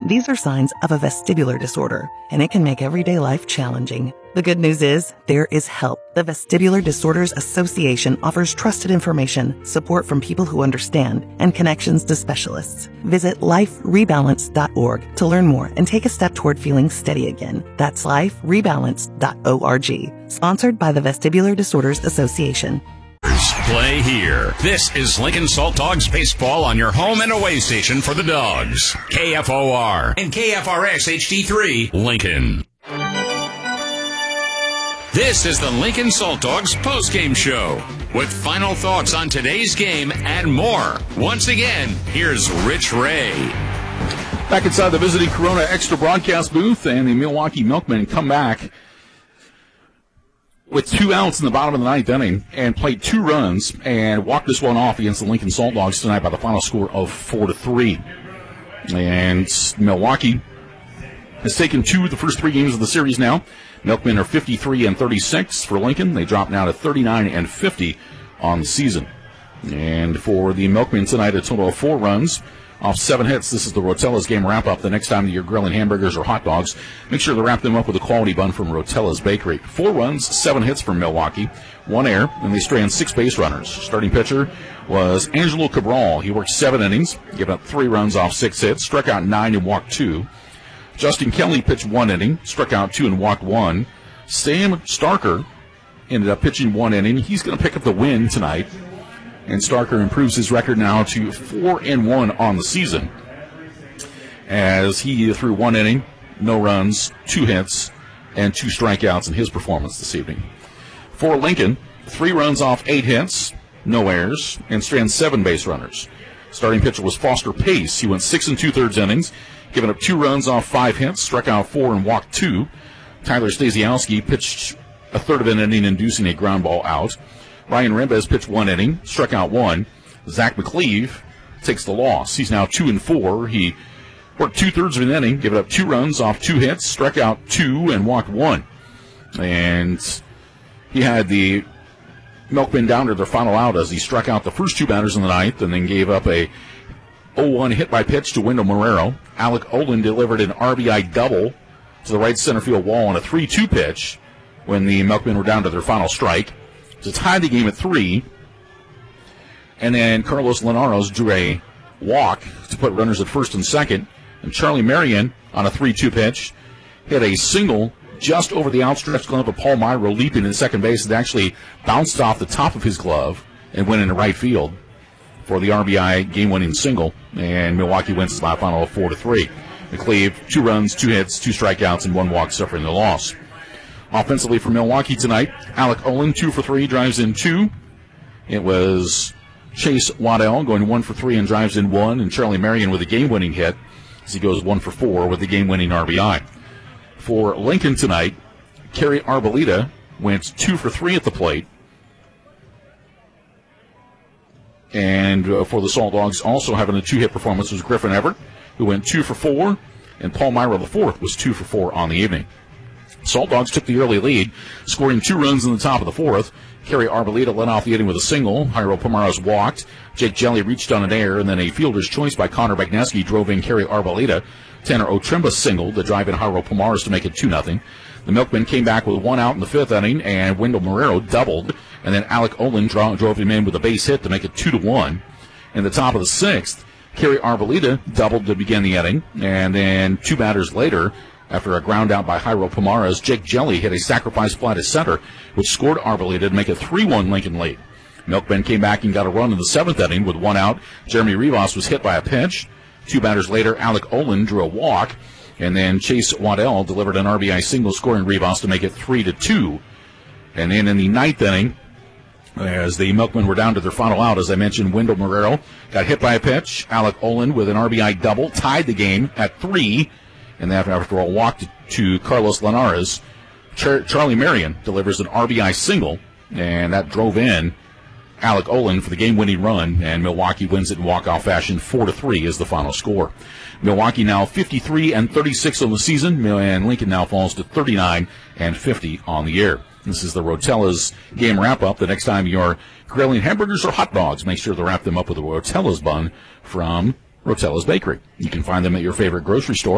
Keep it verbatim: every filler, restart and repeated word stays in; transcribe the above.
These are signs of a vestibular disorder, and it can make everyday life challenging. The good news is there is help. The Vestibular Disorders Association offers trusted information, support from people who understand, and connections to specialists. Visit life rebalance dot org to learn more and take a step toward feeling steady again. That's life rebalance dot org. Sponsored by the Vestibular Disorders Association. Play here. This is Lincoln Salt Dogs Baseball on your home and away station for the Dogs. K F O R and K F R X H D three, Lincoln. This is the Lincoln Salt Dogs postgame show with final thoughts on today's game and more. Once again, here's Rich Ray. Back inside the Visiting Corona Extra broadcast booth, and the Milwaukee Milkmen come back with two outs in the bottom of the ninth inning and played two runs and walked this one off against the Lincoln Salt Dogs tonight by the final score of four to three. And Milwaukee has taken two of the first three games of the series now. Milkmen are fifty-three and thirty-six for Lincoln. They drop now to thirty-nine and fifty on the season. And for the Milkmen tonight, a total of four runs off seven hits. This is the Rotella's game wrap-up. The next time you're grilling hamburgers or hot dogs, make sure to wrap them up with a quality bun from Rotella's Bakery. Four runs, seven hits from Milwaukee, one error, and they strand six base runners. Starting pitcher was Angelo Cabral. He worked seven innings, gave up three runs off six hits, struck out nine and walked two. Justin Kelly pitched one inning, struck out two and walked one. Sam Starker ended up pitching one inning. He's going to pick up the win tonight. And Starker improves his record now to four and one on the season, as he threw one inning, no runs, two hits, and two strikeouts in his performance this evening. For Lincoln, three runs off eight hits, no errors, and strand seven base runners. Starting pitcher was Foster Pace. He went six and two-thirds innings, giving up two runs off five hits, struck out four and walked two. Tyler Stasiowski pitched a third of an inning, inducing a ground ball out. Ryan Rembes pitched one inning, struck out one. Zach McCleve takes the loss. He's now two and four. He worked two-thirds of an inning, giving up two runs off two hits, struck out two, and walked one. And he had the Milkmen down to their final out as he struck out the first two batters in the ninth and then gave up a oh one hit by pitch to Wendell Marrero. Alec Olin delivered an R B I double to the right center field wall on a three two pitch when the Milkmen were down to their final strike to tie the game at three. And then Carlos Linares drew a walk to put runners at first and second. And Charlie Marion, on a three two pitch, hit a single just over the outstretched glove of Paul Myro, leaping into second base. It actually bounced off the top of his glove and went into right field for the R B I game-winning single. And Milwaukee wins the final of four to three. McCleve, two runs, two hits, two strikeouts, and one walk, suffering the loss. Offensively for Milwaukee tonight, Alec Olin, two for three, drives in two. It was Chase Waddell going one for three and drives in one, and Charlie Marion with a game-winning hit as he goes one for four with the game-winning R B I. For Lincoln tonight, Kerry Arboleda went two for three at the plate. And uh, for the Salt Dogs, also having a two-hit performance was Griffin Everett, who went two for four, and Paul Myro the fourth was two for four on the evening. Salt Dogs took the early lead, scoring two runs in the top of the fourth. Kerry Arboleda led off the inning with a single. Jairo Pomares walked. Jake Jelly reached on an error, and then a fielder's choice by Connor Bagneski drove in Kerry Arboleda. Tanner Otremba singled to drive in Jairo Pomares to make it two nothing. The Milkmen came back with one out in the fifth inning, and Wendell Marrero doubled, and then Alec Olin dro- drove him in with a base hit to make it two to one. In the top of the sixth, Kerry Arboleda doubled to begin the inning, and then two batters later, after a ground out by Jairo Pomares, Jake Jelly hit a sacrifice fly to center, which scored Arboleda to make a three one Lincoln lead. Milkmen came back and got a run in the seventh inning with one out. Jeremy Rivas was hit by a pitch. Two batters later, Alec Olin drew a walk, and then Chase Waddell delivered an R B I single, scoring Rivas to make it three to two. And then in the ninth inning, as the Milkmen were down to their final out, as I mentioned, Wendell Marrero got hit by a pitch. Alec Olin with an R B I double tied the game at three. And then after a walk to, to Carlos Linares, Char- Charlie Marion delivers an R B I single, and that drove in Alec Olin for the game-winning run, and Milwaukee wins it in walk-off fashion. Four to three is the final score. Milwaukee now fifty-three and thirty-six on the season, and Lincoln now falls to thirty-nine and fifty on the year. This is the Rotella's game wrap-up. The next time you're grilling hamburgers or hot dogs, make sure to wrap them up with a Rotella's bun from Rotella's Bakery. You can find them at your favorite grocery store.